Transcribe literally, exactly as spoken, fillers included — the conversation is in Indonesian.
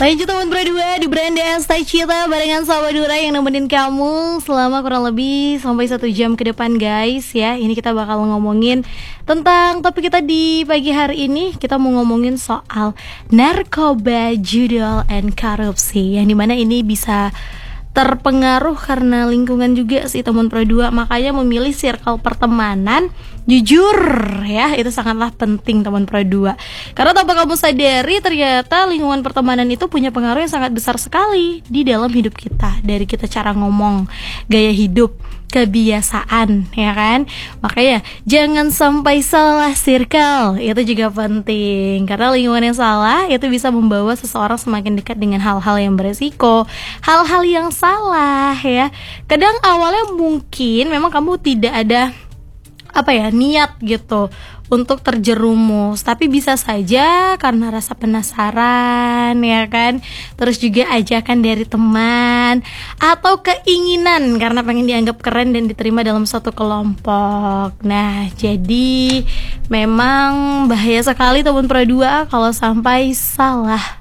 Lanjut teman berdua di Branda Stay Cita barengan sama Dura yang nemenin kamu selama kurang lebih sampai satu jam ke depan guys ya. Ini kita bakal ngomongin tentang topik kita di pagi hari ini. Kita mau ngomongin soal narkoba, judul, and korupsi, yang dimana ini bisa terpengaruh karena lingkungan juga sih teman pro dua. Makanya memilih circle pertemanan jujur ya, itu sangatlah penting teman pro dua. Karena tanpa kamu sadari ternyata lingkungan pertemanan itu punya pengaruh yang sangat besar sekali di dalam hidup kita. Dari kita cara ngomong, gaya hidup, kebiasaan, ya kan? Makanya jangan sampai salah circle, itu juga penting. Karena lingkungan yang salah itu bisa membawa seseorang semakin dekat dengan hal-hal yang beresiko, hal-hal yang salah ya. Kadang awalnya mungkin memang kamu tidak ada apa ya niat gitu untuk terjerumus, tapi bisa saja karena rasa penasaran ya kan, terus juga ajakan dari teman atau keinginan karena pengen dianggap keren dan diterima dalam suatu kelompok. Nah jadi memang bahaya sekali teman pro dua kalau sampai salah